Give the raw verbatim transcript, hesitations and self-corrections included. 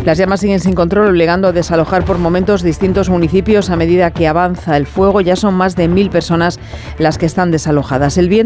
Las llamas siguen sin control, obligando a desalojar por momentos distintos municipios a medida que avanza el fuego. Ya son más de mil personas las que están desalojadas. El viento